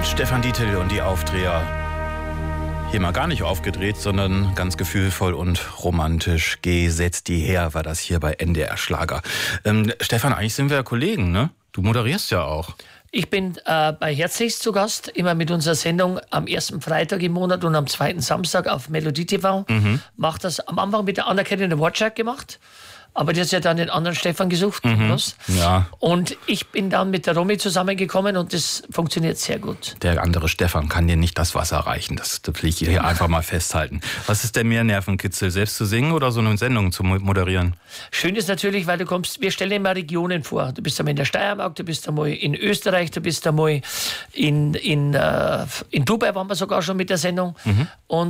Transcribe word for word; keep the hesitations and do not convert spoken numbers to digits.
Stefan Dietl und die Aufdreher. Hier mal gar nicht aufgedreht, sondern ganz gefühlvoll und romantisch. Geh, setz die her, war das hier bei N D R Schlager. Ähm, Stefan, eigentlich sind wir ja Kollegen, ne? Du moderierst ja auch. Ich bin äh, bei Herzlichst zu Gast, immer mit unserer Sendung am ersten Freitag im Monat und am zweiten Samstag auf Melodie T V. Mhm. Mach das am Anfang mit der Anna-Kette in der Wortschlag gemacht. Aber die hat ja dann den anderen Stefan gesucht. Mhm. Ja. Und ich bin dann mit der Romy zusammengekommen und das funktioniert sehr gut. Der andere Stefan kann dir nicht das Wasser reichen. Das, das will ich hier einfach mal festhalten. Was ist denn mehr Nervenkitzel? Selbst zu singen oder so eine Sendung zu moderieren? Schön ist natürlich, weil du kommst, wir stellen immer Regionen vor. Du bist einmal in der Steiermark, du bist einmal in Österreich, du bist einmal in, in, äh, in Dubai, waren wir sogar schon mit der Sendung. Mhm. Und